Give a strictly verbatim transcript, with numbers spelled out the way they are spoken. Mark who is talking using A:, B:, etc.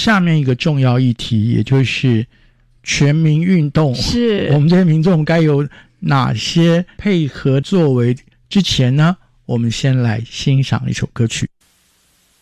A: 下面一个重要议题，也就是全民运动，
B: 是
A: 我们这些民众该有哪些配合作为之前呢，我们先来欣赏一首歌曲。